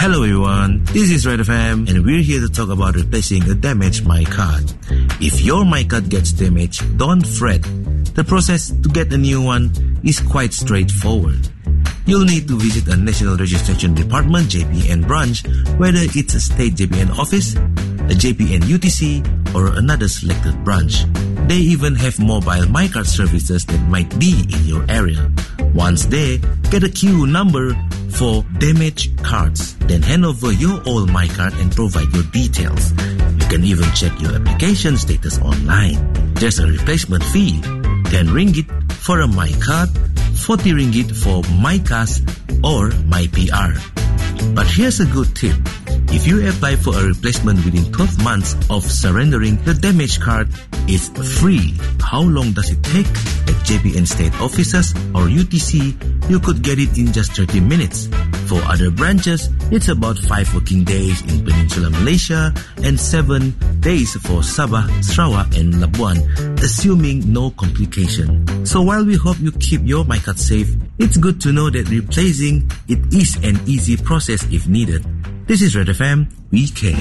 Hello everyone, this is Red FM and we're here to talk about replacing a damaged MyCard. If your MyCard gets damaged, don't fret. The process to get a new one is quite straightforward. You'll need to visit a National Registration Department JPN branch, whether it's a state JPN office, a JPN UTC, or another selected branch. They even have mobile MyCard services that might be in your area. Once there, get a queue number for damaged cards. Then hand over your old MyCard and provide your details. You can even check your application status online. There's a replacement fee, 10 ringgit for a MyCard, 40 ringgit for MyCast or MyPR. But here's a good tip. If you apply for a replacement within 12 months of surrendering the damaged card, it's free. How long does it take? At JPN state offices or UTC, you could get it in just 30 minutes. For other branches, it's about 5 working days in Peninsular Malaysia and 7 days for Sabah, Sarawak and Labuan, assuming no complication. So while we hope you keep your MyCard safe, it's good to know that replacing it is an easy process if needed. This is Red FM, we care.